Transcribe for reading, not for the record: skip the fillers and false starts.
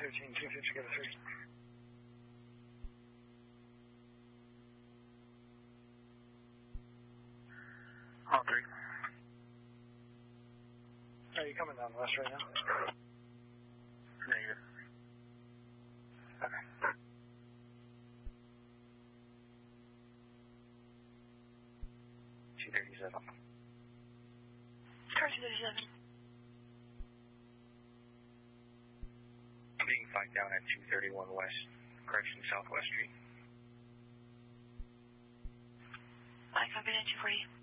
313, 250, go to 3. On 3. Are you coming down west right now? Negative. Okay. Car 237. I'm being flagged down at 231 West, correction Southwest Street. I copy that 240.